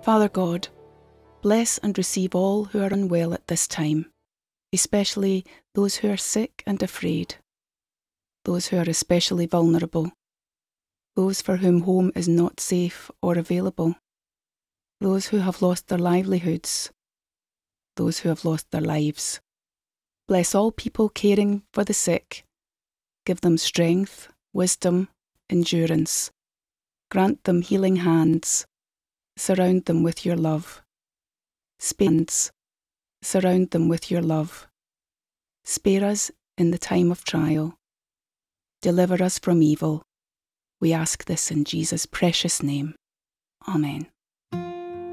Father God, bless and receive all who are unwell at this time, especially those who are sick and afraid, those who are especially vulnerable, those for whom home is not safe or available, those who have lost their livelihoods, those who have lost their lives. Bless all people caring for the sick. Give them strength, wisdom, endurance. Grant them healing hands. Surround them with your love. Surround them with your love. Spare us in the time of trial. Deliver us from evil. We ask this in Jesus' precious name. Amen.